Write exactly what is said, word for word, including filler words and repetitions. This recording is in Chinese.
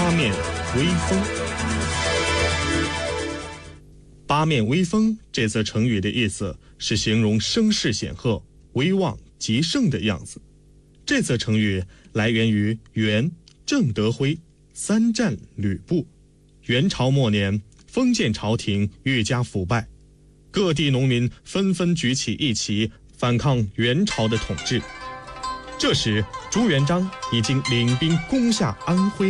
八面威风。八面威风这则成语的意思是形容声势显赫、威望极盛的样子。这则成语来源于元郑德辉三战吕布。元朝末年，封建朝廷愈加腐败，各地农民纷纷举起义旗反抗元朝的统治。这时，朱元璋已经领兵攻下安徽。